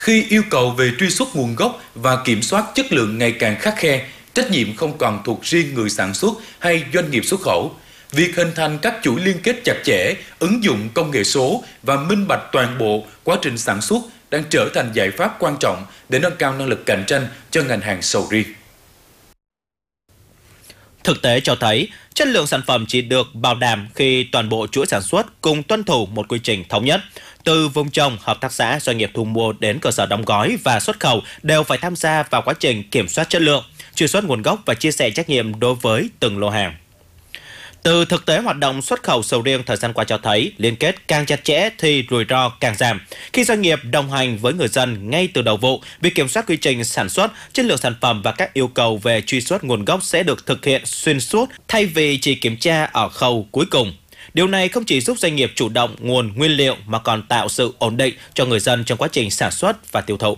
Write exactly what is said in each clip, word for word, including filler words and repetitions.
Khi yêu cầu về truy xuất nguồn gốc và kiểm soát chất lượng ngày càng khắt khe, trách nhiệm không còn thuộc riêng người sản xuất hay doanh nghiệp xuất khẩu. Việc hình thành các chuỗi liên kết chặt chẽ, ứng dụng công nghệ số và minh bạch toàn bộ quá trình sản xuất đang trở thành giải pháp quan trọng để nâng cao năng lực cạnh tranh cho ngành hàng sầu riêng. Thực tế cho thấy, chất lượng sản phẩm chỉ được bảo đảm khi toàn bộ chuỗi sản xuất cùng tuân thủ một quy trình thống nhất. Từ vùng trồng, hợp tác xã, doanh nghiệp thu mua đến cơ sở đóng gói và xuất khẩu đều phải tham gia vào quá trình kiểm soát chất lượng, truy xuất nguồn gốc và chia sẻ trách nhiệm đối với từng lô hàng. Từ thực tế hoạt động xuất khẩu sầu riêng thời gian qua cho thấy, liên kết càng chặt chẽ thì rủi ro càng giảm. Khi doanh nghiệp đồng hành với người dân ngay từ đầu vụ, việc kiểm soát quy trình sản xuất, chất lượng sản phẩm và các yêu cầu về truy xuất nguồn gốc sẽ được thực hiện xuyên suốt thay vì chỉ kiểm tra ở khâu cuối cùng. Điều này không chỉ giúp doanh nghiệp chủ động nguồn nguyên liệu mà còn tạo sự ổn định cho người dân trong quá trình sản xuất và tiêu thụ.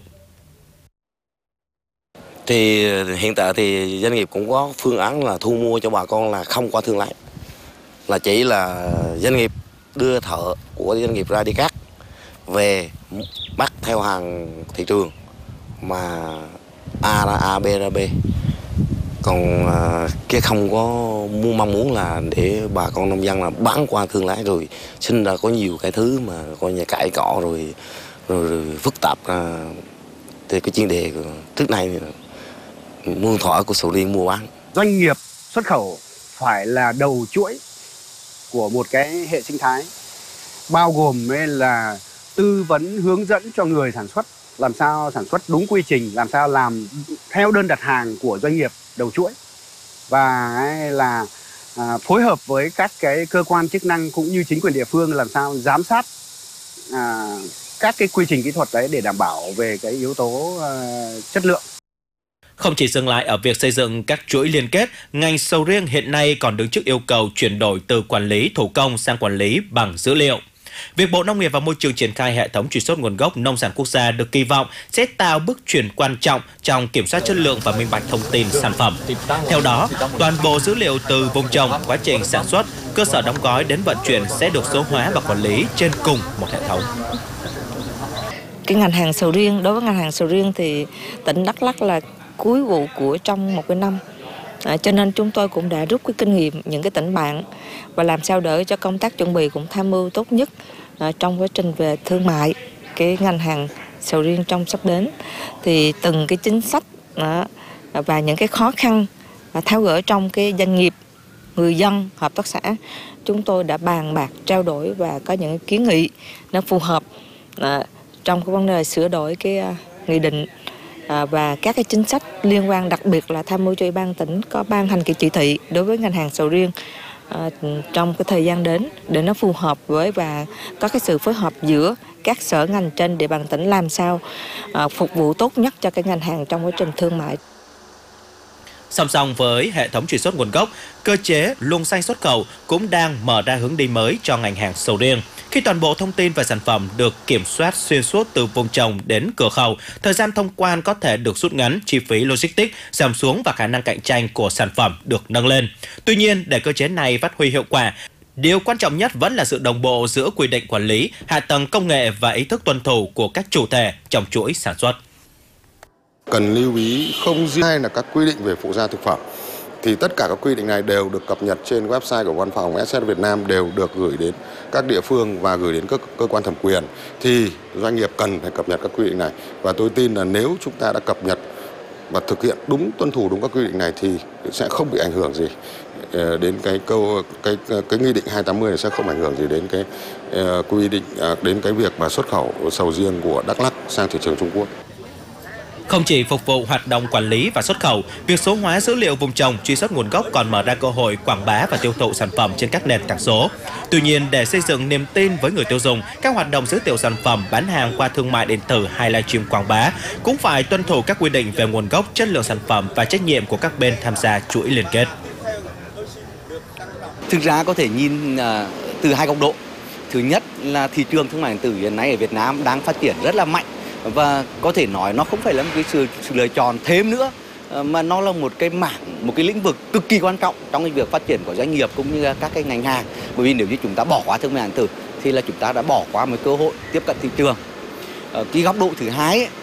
Thì hiện tại thì doanh nghiệp cũng có phương án là thu mua cho bà con là không qua thương lái, là chỉ là doanh nghiệp đưa thợ của doanh nghiệp ra đi cắt về bắt theo hàng thị trường, mà A ra A, B ra B. Còn cái không có muốn mong muốn là để bà con nông dân là bán qua thương lái rồi sinh ra có nhiều cái thứ mà coi như cãi cọ rồi, rồi, rồi phức tạp. Thì cái chuyên đề trước nay muôn thuở của sầu riêng mua bán. Doanh nghiệp xuất khẩu phải là đầu chuỗi của một cái hệ sinh thái, bao gồm là tư vấn hướng dẫn cho người sản xuất làm sao sản xuất đúng quy trình, làm sao làm theo đơn đặt hàng của doanh nghiệp đầu chuỗi, và là à, phối hợp với các cái cơ quan chức năng cũng như chính quyền địa phương làm sao giám sát à, các cái quy trình kỹ thuật đấy để đảm bảo về cái yếu tố à, chất lượng. Không chỉ dừng lại ở việc xây dựng các chuỗi liên kết, ngành sầu riêng hiện nay còn đứng trước yêu cầu chuyển đổi từ quản lý thủ công sang quản lý bằng dữ liệu. Việc Bộ Nông nghiệp và Môi trường triển khai hệ thống truy xuất nguồn gốc nông sản quốc gia được kỳ vọng sẽ tạo bước chuyển quan trọng trong kiểm soát chất lượng và minh bạch thông tin sản phẩm. Theo đó, toàn bộ dữ liệu từ vùng trồng, quá trình sản xuất, cơ sở đóng gói đến vận chuyển sẽ được số hóa và quản lý trên cùng một hệ thống. Cái ngành hàng sầu riêng, đối với ngành hàng sầu riêng thì tỉnh Đắk Lắk là cuối vụ của trong một cái năm. À, cho nên chúng tôi cũng đã rút cái kinh nghiệm những cái tỉnh bạn và làm sao đỡ cho công tác chuẩn bị cũng tham mưu tốt nhất à, trong quá trình về thương mại cái ngành hàng sầu riêng trong sắp đến. Thì từng cái chính sách à, và những cái khó khăn à, tháo gỡ trong cái doanh nghiệp, người dân, hợp tác xã, chúng tôi đã bàn bạc trao đổi và có những kiến nghị nó phù hợp à, trong cái vấn đề sửa đổi cái à, nghị định À, và các cái chính sách liên quan, đặc biệt là tham mưu cho Ủy ban tỉnh có ban hành cái chỉ thị đối với ngành hàng sầu riêng à, trong cái thời gian đến để nó phù hợp với và có cái sự phối hợp giữa các sở ngành trên địa bàn tỉnh làm sao à, phục vụ tốt nhất cho cái ngành hàng trong quá trình thương mại. Song song với hệ thống truy xuất nguồn gốc, cơ chế luồng xanh xuất khẩu cũng đang mở ra hướng đi mới cho ngành hàng sầu riêng. Khi toàn bộ thông tin về sản phẩm được kiểm soát xuyên suốt từ vùng trồng đến cửa khẩu, thời gian thông quan có thể được rút ngắn, chi phí logistics giảm xuống và khả năng cạnh tranh của sản phẩm được nâng lên. Tuy nhiên, để cơ chế này phát huy hiệu quả, điều quan trọng nhất vẫn là sự đồng bộ giữa quy định quản lý, hạ tầng công nghệ và ý thức tuân thủ của các chủ thể trong chuỗi sản xuất. Cần lưu ý không riêng là các quy định về phụ gia thực phẩm, thì tất cả các quy định này đều được cập nhật trên website của Văn phòng ét ét Việt Nam, đều được gửi đến các địa phương và gửi đến các cơ quan thẩm quyền. Thì doanh nghiệp cần phải cập nhật các quy định này, và tôi tin là nếu chúng ta đã cập nhật và thực hiện đúng, tuân thủ đúng các quy định này thì sẽ không bị ảnh hưởng gì đến cái câu cái cái nghị định hai trăm tám mươi này, sẽ không ảnh hưởng gì đến cái uh, quy định uh, đến cái việc mà xuất khẩu sầu riêng của Đắk Lắk sang thị trường Trung Quốc. Không chỉ phục vụ hoạt động quản lý và xuất khẩu, việc số hóa dữ liệu vùng trồng, truy xuất nguồn gốc còn mở ra cơ hội quảng bá và tiêu thụ sản phẩm trên các nền tảng số. Tuy nhiên, để xây dựng niềm tin với người tiêu dùng, các hoạt động giới thiệu sản phẩm, bán hàng qua thương mại điện tử hay livestream quảng bá cũng phải tuân thủ các quy định về nguồn gốc, chất lượng sản phẩm và trách nhiệm của các bên tham gia chuỗi liên kết. Thực ra có thể nhìn uh, từ hai góc độ. Thứ nhất là thị trường thương mại điện tử hiện nay ở Việt Nam đang phát triển rất là mạnh. Và có thể nói nó không phải là một cái sự, sự lựa chọn thêm nữa, mà nó là một cái mảng, một cái lĩnh vực cực kỳ quan trọng trong cái việc phát triển của doanh nghiệp cũng như các cái ngành hàng. Bởi vì nếu như chúng ta bỏ qua thương mại điện tử thì là chúng ta đã bỏ qua một cơ hội tiếp cận thị trường. Cái góc độ thứ hai ấy,